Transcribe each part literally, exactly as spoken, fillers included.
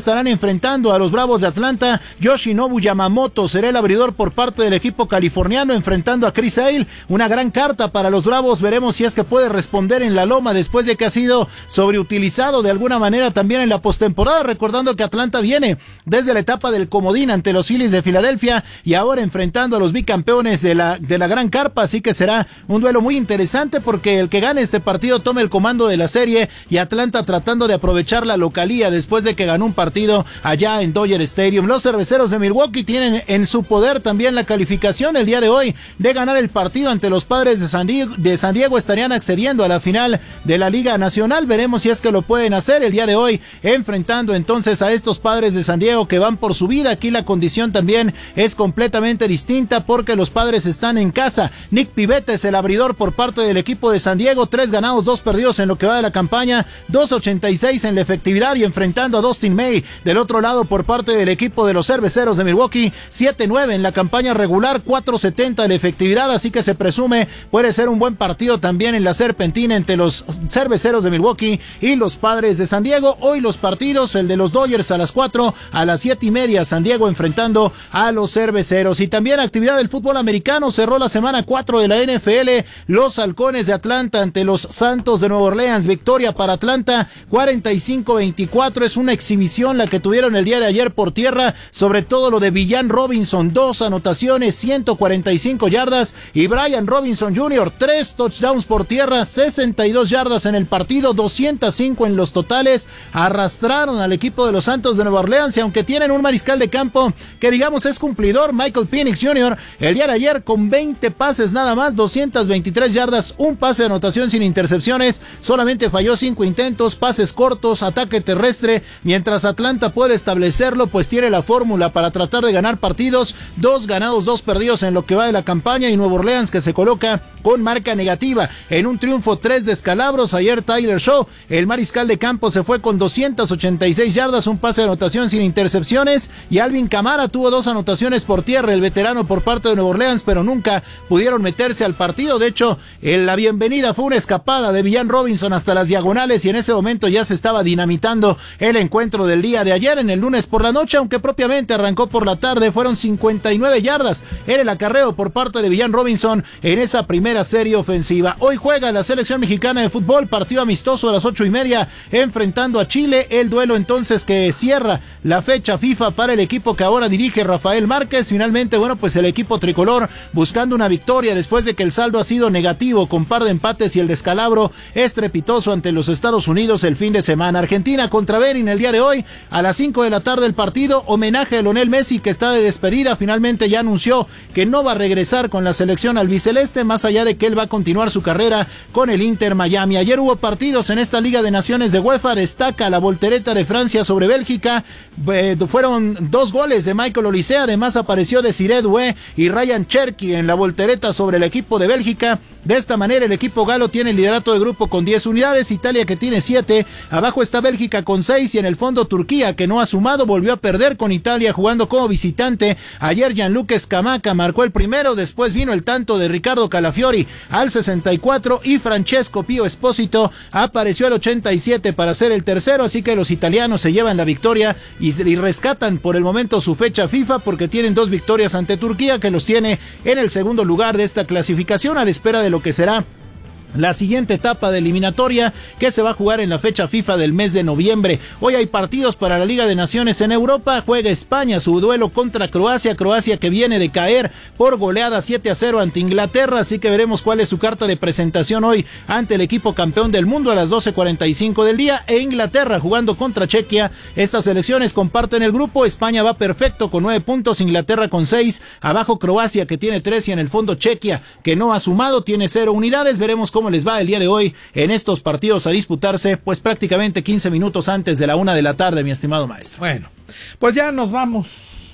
estarán enfrentando a los Bravos de Atlanta. Yoshinobu Yamamoto será el abridor por parte del equipo californiano, enfrentando a Chris Sale. Una gran carta para los Bravos. Veremos si es que puede responder en la loma después de que ha sido sobreutilizado de alguna manera también en la postemporada. Recordando que Atlanta viene desde la etapa del comodín ante los Phillies de Filadelfia y ahora enfrentando a los bicampeones de la, de la Gran Carpa. Así que será un duelo muy interesante porque el que gane este partido tome el comando de la serie, y Atlanta tratando de aprovechar la localía después de que ganó un partido allá en Dodger Stadium. Los Cerveceros de Milwaukee tienen en su poder también la calificación el día de hoy de ganar el partido ante los Padres de San Diego. De San Diego estarían accediendo a la final de la Liga Nacional. Veremos si es que lo pueden hacer el día de hoy, enfrentando entonces a estos Padres de San Diego que van por su vida. Aquí la condición también es completamente distinta porque los Padres están en casa. Nick Pivetta es el abridor por parte del equipo de San Diego, tres ganados, dos perdidos en lo que va de la campaña, dos ochenta y seis en la efectividad, y enfrentando a Dustin May del otro lado por parte del equipo de los Cerveceros de Milwaukee, siete nueve en la campaña regular, cuatro setenta en la efectividad, así que se presume puede ser un buen partido también en la serpentina entre los Cerveceros de Milwaukee y los Padres de San Diego. Hoy los partidos, el de los Dodgers a las cuatro, a las siete y media San Diego enfrentando a los Cerveceros. Y también actividad del fútbol americano, cerró la semana cuatro de la N F L, los Halcones de Atlanta ante los Santos de Nueva Orleans, victoria para Atlanta cuarenta y cinco veinticuatro. Es una exhibición la que tuvieron el día de ayer por tierra, sobre todo lo de Villan Robinson, dos anotaciones, ciento cuarenta y cinco yardas, y Brian Robinson junior, tres touchdowns por tierra, sesenta y dos yardas en el partido, doscientos cinco en los totales. Arrastraron al equipo de los Santos de Nueva Orleans, y aunque tienen un mariscal de campo que digamos es cumplidor, Michael Penix junior, el día de ayer con veinte pases nada más, doscientas veintitrés yardas, un pase de anotación sin intercepciones, solamente falló cinco intentos, pases cortos, ataque terrestre. Mientras Atlanta puede establecerlo, pues tiene la fórmula para tratar de ganar partidos, dos ganados, dos perdidos en lo que va de la campaña, y Nueva Orleans que se coloca con marca negativa en un triunfo, tres descalabros. Ayer Tyler Shaw, el mariscal de campo, se fue con doscientas ochenta y seis yardas, un pase de anotación sin intercepciones, y Alvin Kamara tuvo dos anotaciones por tierra, el veterano por parte de Nueva Orleans, pero nunca pudieron meterse al partido. De hecho, en la bienvenida fue una escapada de Villan Robinson hasta las diagonales, y en ese momento ya se estaba dinamitando el encuentro del día de ayer. En el lunes por la noche, aunque propiamente arrancó por la tarde, fueron cincuenta y nueve yardas en el acarreo por parte de Villan Robinson en esa primera serie ofensiva. Hoy juega la selección mexicana de fútbol, partido amistoso a las ocho y media, enfrentando a Chile, el duelo entonces que cierra la fecha FIFA para el equipo que ahora dirige Rafael Márquez. Finalmente, bueno, pues el equipo tricolor buscando una victoria después de que el saldo ha sido negativo, con par de empates y el descalabro estrepitoso ante los Estados Unidos el fin de semana. Argentina contra Benin el día de hoy a las cinco de la tarde el partido, homenaje a Lionel Messi que está de despedida. Finalmente ya anunció que no va a regresar con la selección albiceleste, más allá de que él va a continuar su carrera con el Inter Miami. Ayer hubo partidos en esta Liga de Naciones de UEFA, destaca la voltereta de Francia sobre Bélgica, eh, fueron dos goles de Michael Olise, además apareció Desiré Doué y Ryan Cherki en la voltereta sobre el equipo de Bélgica. De esta manera el equipo galo tiene el liderato de grupo con diez unidades, Italia que tiene siete, abajo está Bélgica con seis, y en el fondo Turquía, que no ha sumado, volvió a perder con Italia jugando como visitante. Ayer Gianluca Scamacca marcó el primero, después vino el tanto de Ricardo Calafiori al sesenta y cuatro, y Francesco Pio Esposito apareció al ochenta y siete para ser el tercero, así que los italianos se llevan la victoria y, y rescatan por el momento su fecha FIFA, porque tienen dos victorias ante Turquía, que los tiene en el segundo lugar de esta clasificación, a la espera de lo que será la siguiente etapa de eliminatoria que se va a jugar en la fecha FIFA del mes de noviembre. Hoy hay partidos para la Liga de Naciones en Europa. Juega España su duelo contra Croacia, Croacia que viene de caer por goleada siete a cero ante Inglaterra, así que veremos cuál es su carta de presentación hoy ante el equipo campeón del mundo a las doce cuarenta y cinco del día. E Inglaterra jugando contra Chequia. Estas selecciones comparten el grupo. España va perfecto con nueve puntos, Inglaterra con seis, abajo Croacia que tiene tres, y en el fondo Chequia que no ha sumado, tiene cero unidades. Veremos cómo les va el día de hoy en estos partidos a disputarse pues prácticamente quince minutos antes de la una de la tarde, mi estimado maestro. Bueno, pues ya nos vamos.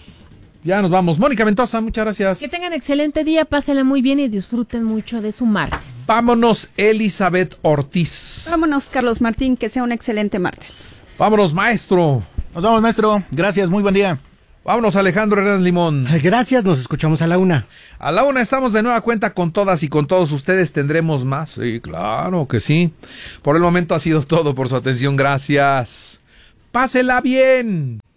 Ya nos vamos. Mónica Ventosa, muchas gracias. Que tengan excelente día, pásenla muy bien y disfruten mucho de su martes. Vámonos, Elizabeth Ortiz. Vámonos, Carlos Martín, que sea un excelente martes. Vámonos, maestro. Nos vamos, maestro. Gracias, muy buen día. Vámonos, Alejandro Hernández Limón. Gracias, nos escuchamos a la una. A la una estamos de nueva cuenta con todas y con todos ustedes. Tendremos más. Sí, claro que sí. Por el momento ha sido todo por su atención. Gracias. Pásela bien.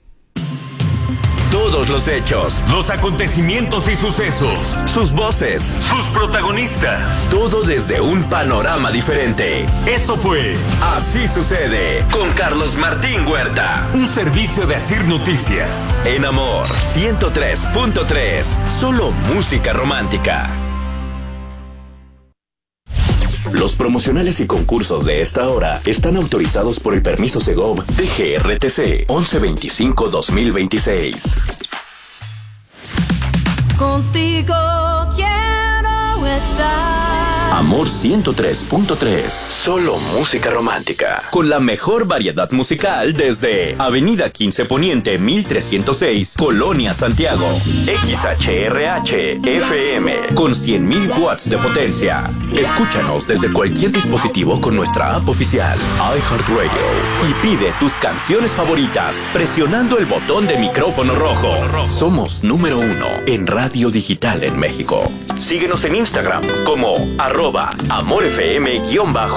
todos los hechos, los acontecimientos y sucesos, sus voces, sus protagonistas. Todo desde un panorama diferente. Esto fue Así Sucede con Carlos Martín Huerta. Un servicio de Asir Noticias. En Amor ciento tres punto tres. Solo música romántica. Los promocionales y concursos de esta hora están autorizados por el permiso Segov de G R T C once veinticinco dos mil veintiséis. Contigo quiero estar. Amor ciento tres punto tres. Solo música romántica. Con la mejor variedad musical desde Avenida quince Poniente mil trescientos seis, Colonia Santiago. X H R H F M con cien mil watts de potencia. Escúchanos desde cualquier dispositivo con nuestra app oficial iHeartRadio y pide tus canciones favoritas presionando el botón de micrófono rojo. Somos número uno en radio digital en México. Síguenos en Instagram como arroba amorfm-mx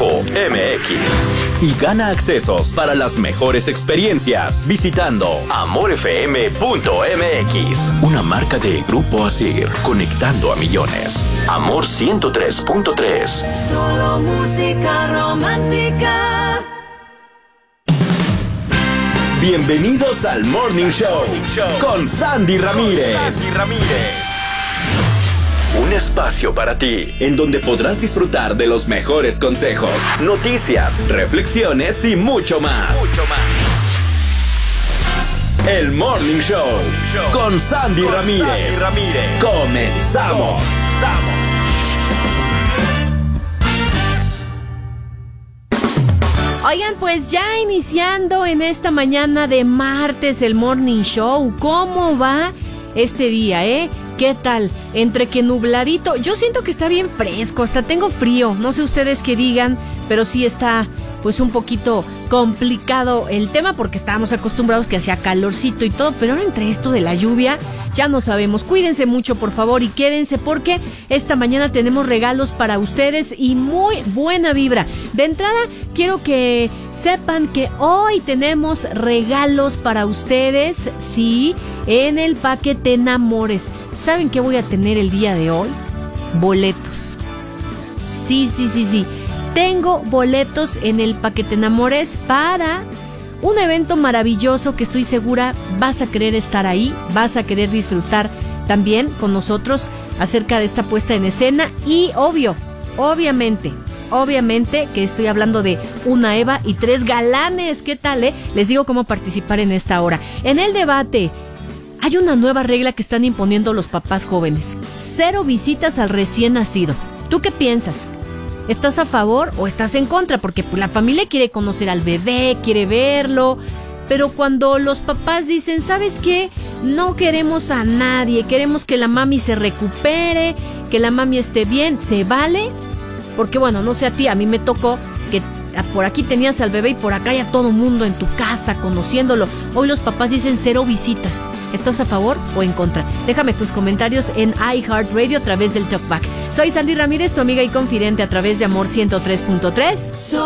y gana accesos para las mejores experiencias visitando amorfm punto m x. Una marca de Grupo Asir, conectando a millones. Amor ciento tres punto tres. Solo música romántica. Bienvenidos al Morning Show con Sandy Ramírez. Sandy Ramírez. Un espacio para ti, en donde podrás disfrutar de los mejores consejos, noticias, reflexiones y mucho más. Mucho más. El Morning Show con Sandy con Ramírez. Sandy Ramírez. Comenzamos. Comenzamos. Oigan, pues ya iniciando en esta mañana de martes el Morning Show. ¿Cómo va este día, eh? ¿Qué tal? Entre que nubladito, yo siento que está bien fresco, hasta tengo frío, no sé ustedes qué digan, pero sí está pues un poquito complicado el tema porque estábamos acostumbrados que hacía calorcito y todo, pero ahora entre esto de la lluvia ya no sabemos. Cuídense mucho, por favor, y quédense porque esta mañana tenemos regalos para ustedes y muy buena vibra. De entrada, quiero que sepan que hoy tenemos regalos para ustedes, sí, en el paquete Enamores. ¿Saben qué voy a tener el día de hoy? Boletos. Sí, sí, sí, sí. Tengo boletos en el paquete Enamores para un evento maravilloso que estoy segura vas a querer estar ahí, vas a querer disfrutar también con nosotros acerca de esta puesta en escena y obvio, obviamente, obviamente que estoy hablando de una Eva y tres galanes. ¿Qué tal, eh? Les digo cómo participar en esta hora. En el debate, hay una nueva regla que están imponiendo los papás jóvenes. Cero visitas al recién nacido. ¿Tú qué piensas? ¿Estás a favor o estás en contra? Porque pues, la familia quiere conocer al bebé, quiere verlo, pero cuando los papás dicen, ¿sabes qué? No queremos a nadie, queremos que la mami se recupere, que la mami esté bien, ¿se vale? Porque bueno, no sé a ti, a mí me tocó que por aquí tenías al bebé y por acá ya todo mundo en tu casa conociéndolo. Hoy los papás dicen cero visitas. ¿Estás a favor o en contra? Déjame tus comentarios en iHeartRadio a través del Talkback. Soy Sandy Ramírez, tu amiga y confidente a través de Amor ciento tres punto tres.